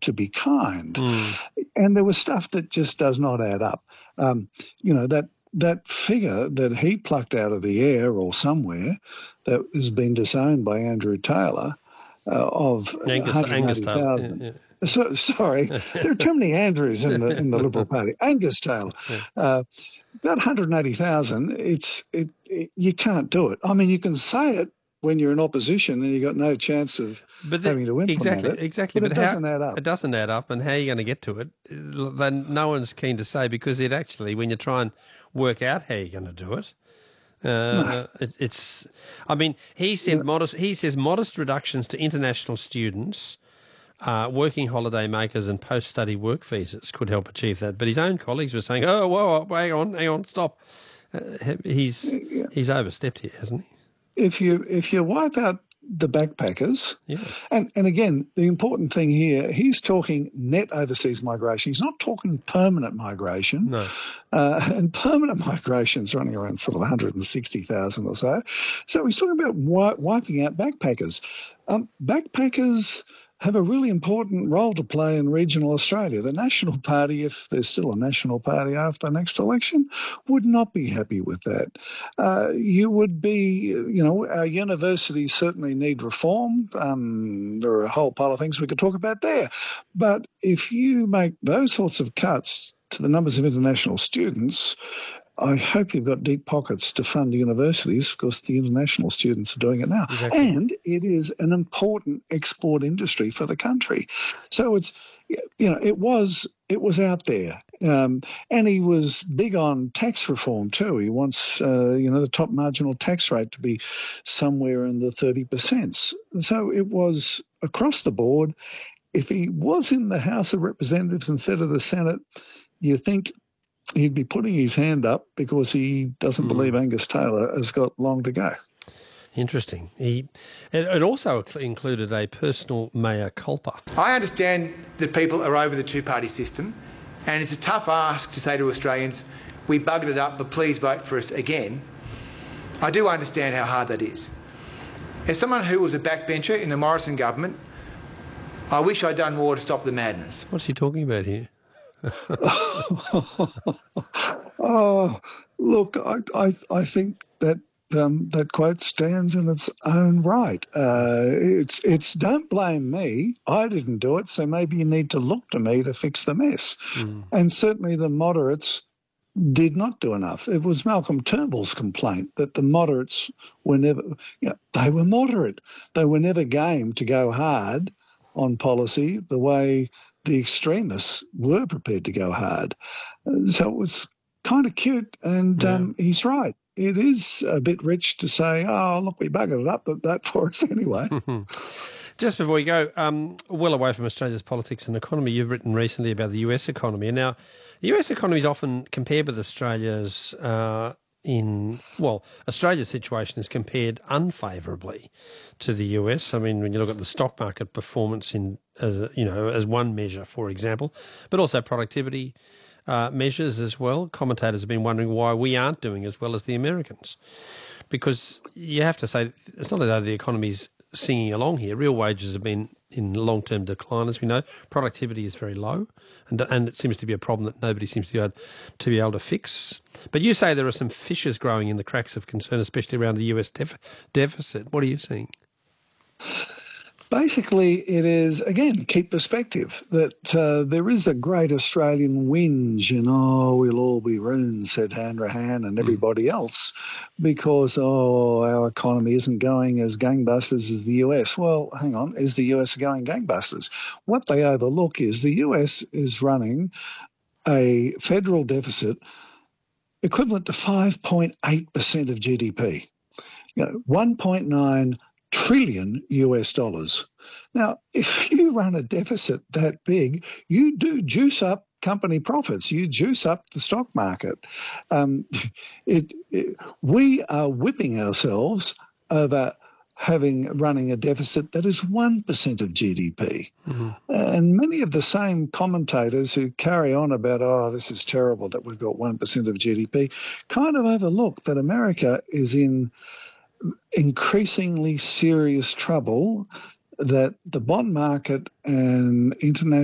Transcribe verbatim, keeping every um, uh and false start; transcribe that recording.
to be kind. Mm. And there was stuff that just does not add up. Um, you know, that that figure that he plucked out of the air or somewhere that has been disowned by Andrew Taylor uh, of Angus, Angus Taylor. Yeah, yeah. So, sorry, there are too many Andrews in the in the Liberal Party. Angus Taylor, Yeah. uh, about one hundred eighty thousand. It's it, it. You can't do it. I mean, you can say it when you're in opposition and you've got no chance of but the, having to implement exactly, it. Exactly, but, but it how, doesn't add up. It doesn't add up, and how are you going to get to it? Then no one's keen to say, because it actually, when you try and work out how you're going to do it. Uh, no. it, it's, I mean, he said yeah. modest. He says modest reductions to international students, uh, working holiday makers, and post-study work visas could help achieve that. But his own colleagues were saying, "Oh, whoa, whoa hang on, hang on, stop." Uh, he's yeah. he's overstepped here, hasn't he? If you if you wipe out the backpackers, yeah. and, and again, the important thing here, he's talking net overseas migration. He's not talking permanent migration. No. Uh, and permanent migration is running around sort of one hundred sixty thousand or so. So he's talking about wi- wiping out backpackers. Um, backpackers have a really important role to play in regional Australia. The National Party, if there's still a National Party after the next election, would not be happy with that. Uh, you would be, you know, our universities certainly need reform. Um, there are a whole pile of things we could talk about there. But if you make those sorts of cuts to the numbers of international students, I hope you've got deep pockets to fund universities, because the international students are doing it now. Exactly. And it is an important export industry for the country. So it's, you know, it was it was out there. Um, and he was big on tax reform too. He wants, uh, you know, the top marginal tax rate to be somewhere in the thirty percent. So it was across the board. If he was in the House of Representatives instead of the Senate, you think he'd be putting his hand up because he doesn't mm. believe Angus Taylor has got long to go. Interesting. He, it, it also included a personal mea culpa. I understand that people are over the two-party system, and it's a tough ask to say to Australians, we buggered it up, but please vote for us again. I do understand how hard that is. As someone who was a backbencher in the Morrison government, I wish I'd done more to stop the madness. What's he talking about here? oh, look, I, I, I think that um, that quote stands in its own right. Uh, it's, it's don't blame me. I didn't do it, so maybe you need to look to me to fix the mess. Mm. And certainly the moderates did not do enough. It was Malcolm Turnbull's complaint that the moderates were never, you know, they were moderate. They were never game to go hard on policy the way the extremists were prepared to go hard. So it was kind of cute, and yeah. um, he's right. It is a bit rich to say, oh, look, we buggered it up, but that for us anyway. Just before we go, um, well away from Australia's politics and economy, you've written recently about the U S economy. And now, the U S economy is often compared with Australia's uh, in, well, Australia's situation is compared unfavourably to the U S. I mean, when you look at the stock market performance in, as a, you know, as one measure, for example, but also productivity uh, measures as well. Commentators have been wondering why we aren't doing as well as the Americans, because you have to say it's not as though the economy's singing along here. Real wages have been in long-term decline, as we know. Productivity is very low, and and it seems to be a problem that nobody seems to be able to, be able to fix. But you say there are some fissures growing in the cracks of concern, especially around the U S def- deficit. What are you seeing? Basically, it is, again, keep perspective, that uh, there is a great Australian whinge, and, oh, we'll all be ruined, said Hanrahan and everybody mm. else, because, oh, our economy isn't going as gangbusters as the U S. Well, hang on, is the U S going gangbusters? What they overlook is the U S is running a federal deficit equivalent to five point eight percent of G D P, you know, one point nine trillion U S dollars. Now, if you run a deficit that big, you do juice up company profits. You juice up the stock market. Um, it, it, we are whipping ourselves over having running a deficit that is one percent of G D P. Mm-hmm. And many of the same commentators who carry on about, oh, this is terrible that we've got one percent of G D P, kind of overlook that America is in increasingly serious trouble, that the bond market and international